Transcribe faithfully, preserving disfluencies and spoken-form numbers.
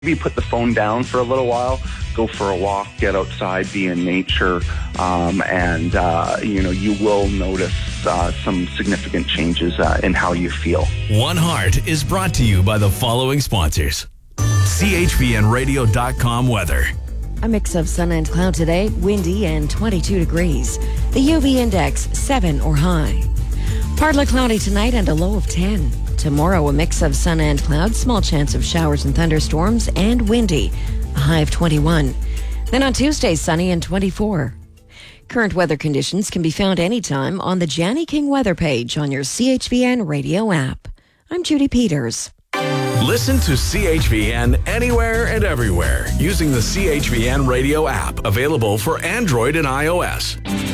Maybe put the phone down for a little while, go for a walk, get outside, be in nature, um, and, uh, you know, you will notice uh, some significant changes uh, in how you feel. One Heart is brought to you by the following sponsors. C H V N radio dot com weather. A mix of sun and cloud today, windy and twenty-two degrees. The U V index seven or high. Partly cloudy tonight and a low of ten. Tomorrow, a mix of sun and clouds, small chance of showers and thunderstorms, and windy, a high of twenty-one. Then on Tuesday, sunny and twenty-four. Current weather conditions can be found anytime on the Janny King weather page on your C H V N radio app. I'm Judy Peters. Listen to C H V N anywhere and everywhere using the C H V N radio app, available for Android and iOS.